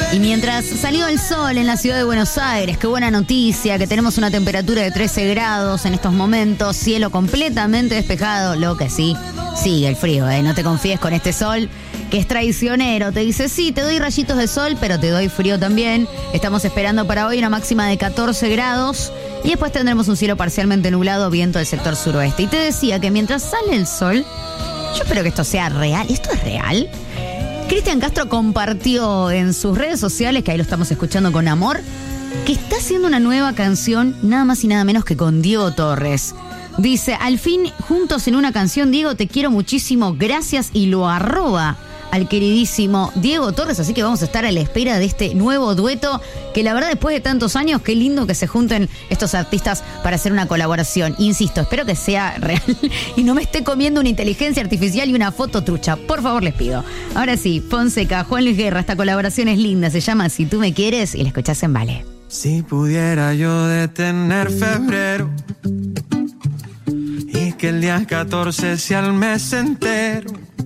Y mientras salió el sol en la ciudad de Buenos Aires, qué buena noticia, que tenemos una temperatura de 13 grados en estos momentos, cielo completamente despejado, lo que sí, sigue el frío, no te confíes con este sol, que es traicionero, te dice, sí, te doy rayitos de sol, pero te doy frío también. Estamos esperando para hoy una máxima de 14 grados y después tendremos un cielo parcialmente nublado, viento del sector suroeste. Y te decía que mientras sale el sol, yo espero que esto sea real. ¿Esto es real? Cristian Castro compartió en sus redes sociales, que ahí lo estamos escuchando con amor, que está haciendo una nueva canción, nada más y nada menos que con Diego Torres. Dice, al fin, juntos en una canción, Diego, te quiero muchísimo, gracias, y lo arroba al queridísimo Diego Torres, así que vamos a estar a la espera de este nuevo dueto, que la verdad después de tantos años, qué lindo que se junten estos artistas para hacer una colaboración. Insisto, espero que sea real y no me esté comiendo una inteligencia artificial y una foto trucha, por favor les pido. Ahora sí, Fonseca, Juan Luis Guerra, esta colaboración es linda, se llama Si tú me quieres y la escuchás en Vale. Si pudiera yo detener febrero y que el día 14 sea el mes entero,